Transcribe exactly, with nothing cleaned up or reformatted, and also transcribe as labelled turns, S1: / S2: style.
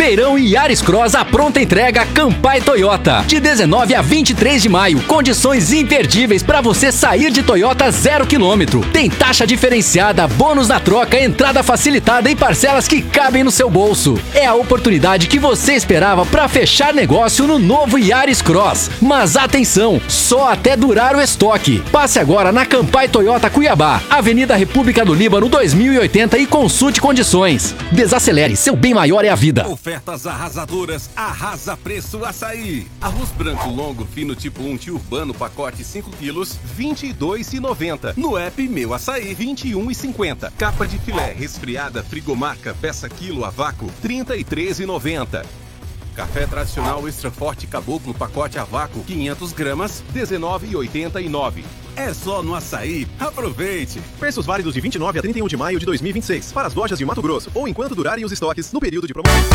S1: Feirão Yaris Cross à pronta entrega Campai Toyota. De dezenove a vinte e três de maio, condições imperdíveis para você sair de Toyota zero quilômetro. Tem taxa diferenciada, bônus na troca, entrada facilitada e parcelas que cabem no seu bolso. É a oportunidade que você esperava para fechar negócio no novo Yaris Cross. Mas atenção, só até durar o estoque. Passe agora na Campai Toyota Cuiabá, Avenida República do Líbano dois mil e oitenta e consulte condições. Desacelere, seu bem maior é a vida.
S2: Ofertas arrasadoras, arrasa preço açaí. Arroz branco longo fino tipo um tio urbano pacote cinco quilos, vinte e dois reais e noventa centavos. No app Meu Açaí, vinte e um reais e cinquenta centavos. Capa de filé resfriada frigomarca peça quilo a vácuo, trinta e três reais e noventa centavos. Café tradicional extra forte caboclo pacote a vácuo, quinhentas gramas, dezenove reais e oitenta e nove centavos. É só no Açaí. Aproveite!
S3: Preços válidos de vinte e nove a trinta e um de maio de dois mil e vinte e seis. Para as lojas de Mato Grosso ou enquanto durarem os estoques no período de promoção.